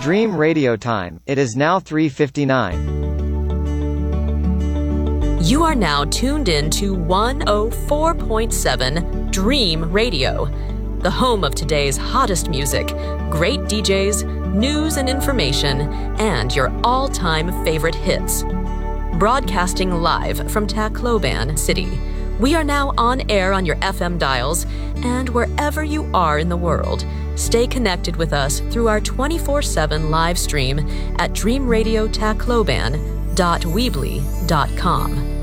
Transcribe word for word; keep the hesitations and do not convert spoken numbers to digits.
Dream Radio Time. It is now three fifty-nine. You are now tuned in to one oh four point seven Dream Radio, the home of today's hottest music, great D Js, news and information, and your all-time favorite hits. Broadcasting live from Tacloban City, we are now on air on your F M dials, and wherever you are in the world, stay connected with us through our twenty-four seven live stream at dream radio tacloban dot weebly dot com.